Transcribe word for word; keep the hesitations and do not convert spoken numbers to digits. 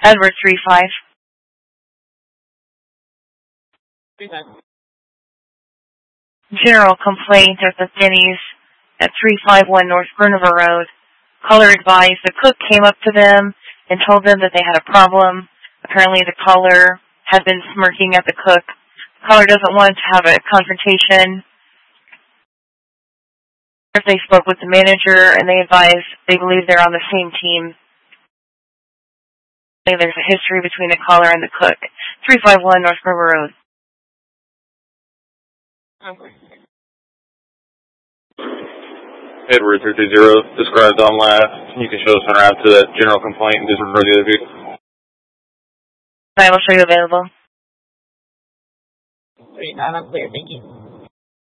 Edward three five. General complaint at the Denny's at three five one North Burnaby Road. Caller advised the cook came up to them and told them that they had a problem. Apparently the caller had been smirking at the cook. The caller doesn't want to have a confrontation. They spoke with the manager and they advised they believe they're on the same team. There's a history between the caller and the cook. three five one North Burnaby Road. Okay. Edward three three zero, described on last. You can show us en route to that general complaint and disregard the other vehicle. I will show you available. Three, nine, I'm clear, thank you.